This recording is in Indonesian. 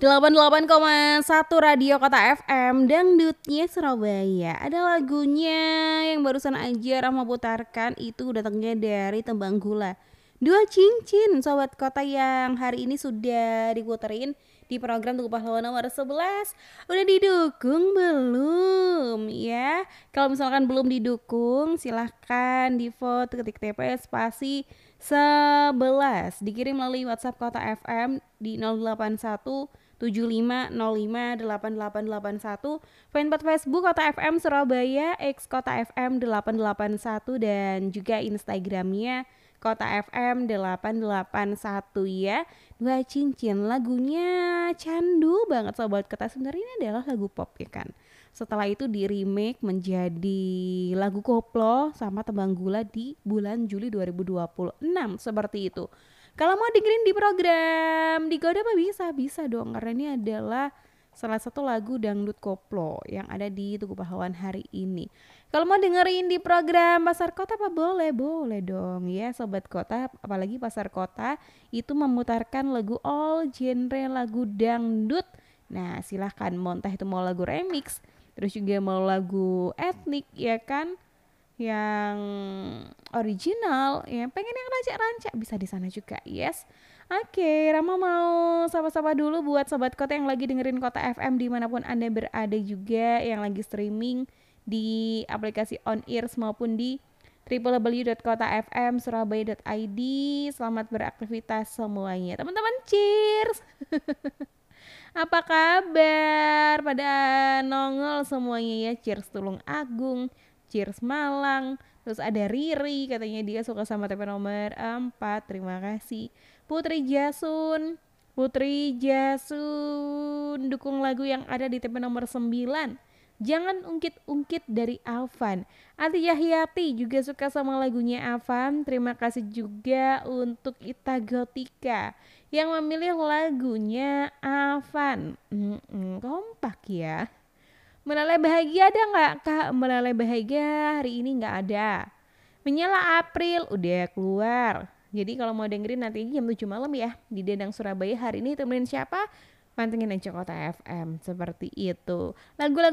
88,1 Radio Kota FM Dangdutnya Surabaya. Ada lagunya yang barusan aja Rama putarkan, itu datangnya dari Tembang Gula. Dua cincin Sobat Kota yang hari ini sudah diputerin di program Tugu Pahlawan nomor 11. Udah didukung belum ya? Kalau misalkan belum didukung silahkan di vote, ketik TP spasi 11 dikirim melalui WhatsApp Kota FM di 081 75058881, fanpage Facebook Kota FM Surabaya, X Kota FM 881, dan juga Instagramnya Kota FM 881 ya. Dua cincin lagunya candu banget Sobat Kota. Sebenarnya ini adalah lagu pop ya kan. Setelah itu di remake menjadi lagu koplo sama Tembang Gula di bulan Juli 2026 seperti itu. Kalau mau dengerin di program Digoda apa bisa dong, karena ini adalah salah satu lagu dangdut koplo yang ada di Tugu Pahlawan hari ini. Kalau mau dengerin di program Pasar Kota apa boleh dong ya Sobat Kota, apalagi Pasar Kota itu memutarkan lagu all genre lagu dangdut. Nah silahkan, mau entah itu mau lagu remix, terus juga mau lagu etnik ya kan, yang original, yang pengen yang rancak-rancak bisa di sana juga, yes. Oke, Rama mau sapa-sapa dulu buat Sobat Kota yang lagi dengerin Kota FM dimanapun Anda berada, juga yang lagi streaming di aplikasi On Ears maupun di www.kotafmsurabaya.id. Selamat beraktivitas semuanya, teman-teman. Cheers. Apa kabar? Pada nongol semuanya ya. Cheers Tulung Agung, Cheers Malang, terus ada Riri, katanya dia suka sama TP nomor 4. Terima kasih. Putri Jasun dukung lagu yang ada di TP nomor 9. Jangan ungkit-ungkit dari Avan. Ati Yahyati juga suka sama lagunya Avan. Terima kasih juga untuk Ita Gotika yang memilih lagunya Avan. Kompak ya. Melalai bahagia ada nggak Kak? Melalai bahagia hari ini nggak ada. Menyala April udah keluar. Jadi kalau mau dengerin nanti jam 7 malam ya di Dendang Surabaya. Hari ini temenin siapa? Pantengin aja Kota FM seperti itu. Lagu-lagu